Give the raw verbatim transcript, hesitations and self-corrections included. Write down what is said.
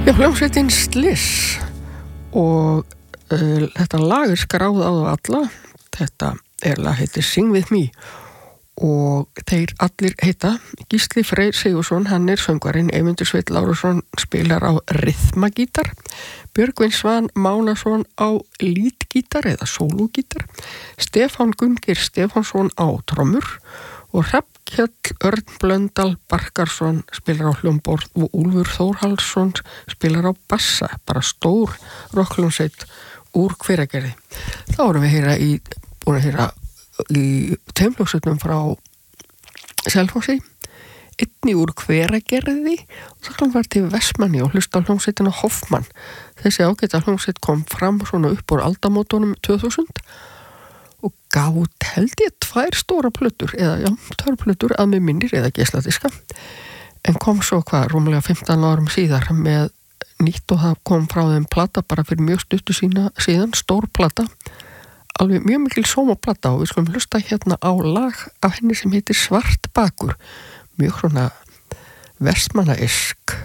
Já, hljómsveitin Sliss og uh, þetta lag er skráð á það alla. Þetta er lag heitir Sing With Me og þeir allir heita Gísli Freyr Sigursson, hann er söngvarinn, Eymundur Sveinn Lárusson spilar á rythmagítar, Björgvin Svan Mánason á lítgítar eða sólógítar, Stefán Gunngeir Stefánsson á trommur og Hrafnkell Örn Blöndal Barkarsson spilar á hljómborð og Úlfur Þórhallsson spilar á bassa, bara stór rokkljómsveit úr Hveragerði. Þá erum við heyra í, búin að heyra í tveimljómsveitum frá Selfossi, einni úr Hveragerði og það var til Vestmanni og hlusta á hljómsveitina Hoffmann. Þessi ágæta hljómsveit kom fram svona upp úr aldamótunum tvö þúsund og gátt held ég tvær stóra plötur eða já, tvær plötur að með minnir eða geisladiska en kom svo hvað rúmlega fimmtán árum síðar með nýtt og það kom frá þeim plata bara fyrir mjög stuttu sína, síðan, stór plata alveg mjög mikil sómaplata og við skulum hlusta hérna á lag af henni sem heitir Svart bakur, mjög svona vestmannaesk